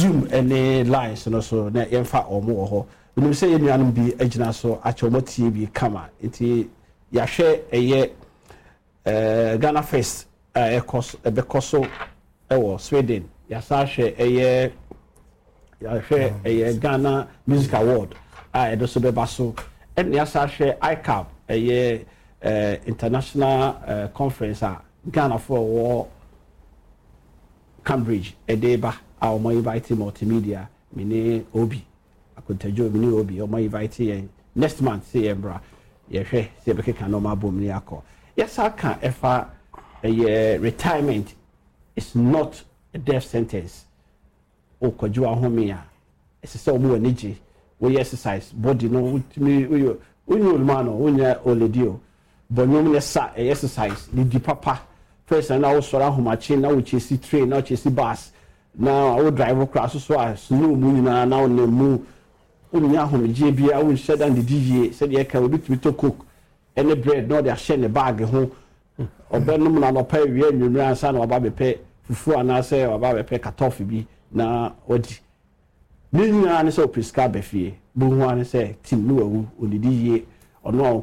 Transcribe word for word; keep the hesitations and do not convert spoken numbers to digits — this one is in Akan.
Zoom any lines no so na yemfa omo ho we say yenuanum bi agina so achomo T V kama enti ya hwe eye eh Ghana Fest eh ekos ebekoso ewo Sweden ya sa hwe eye ya hwe eye Ghana Music Award ah edo so beba so en ya sa hwe I C A B eye eh international uh, conference a Ghana for war Cambridge edeba our my invite multimedia mini obi akontajo mini obi o my invite next month say embra ye hwe say be keka no ma bom ni akọ yes aka efa a retirement is not a death sentence o kwajo ahome a ese say omo anije we exercise body no me we onyu man no onya oledio bonyom ne sa exercise ni di papa first na wo sora homachi na wo chesi train na wo chesi bus na wo drive across so as no mu nyina na wo ne mu onya homeje bia wo sheda ndi dije said ye ka we bitimi to cook any bread no dey share ne bag ho obenum na no pa wie nwunu ansa na oba bepe fufu ana say oba bepe katofi bi na odi ni nyina ne so prescribe fie bu hu an say tim no awu onidi ye ono